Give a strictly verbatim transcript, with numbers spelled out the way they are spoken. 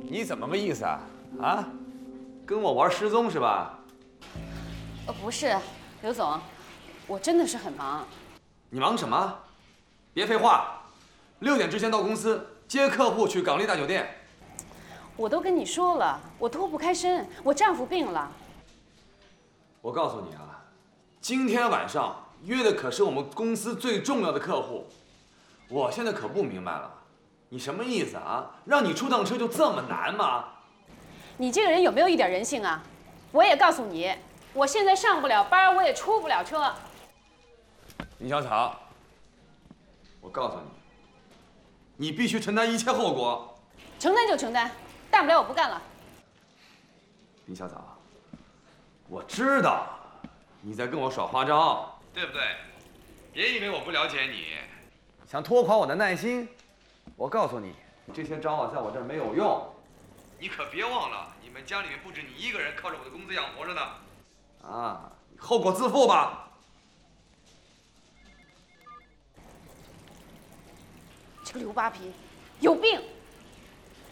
你怎么个意思啊？啊，跟我玩失踪是吧？ 呃，不是，刘总，我真的是很忙。 你忙什么？别废话，六点之前到公司接客户去港丽大酒店。 我都跟你说了，我脱不开身，我丈夫病了。 我告诉你啊，今天晚上约的可是我们公司最重要的客户，我现在可不明白了，你什么意思啊？让你出趟车就这么难吗？ 你这个人有没有一点人性啊？我也告诉你，我现在上不了班，我也出不了车。 林小草，我告诉你，你必须承担一切后果。 承担就承担，大不了我不干了。 林小草，我知道你在跟我耍花招，对不对？别以为我不了解你，想拖垮我的耐心。我告诉你，这些招啊，在我这儿没有用。你可别忘了，你们家里面不止你一个人靠着我的工资养活着呢。啊，你后果自负吧。 这个刘扒皮，有病！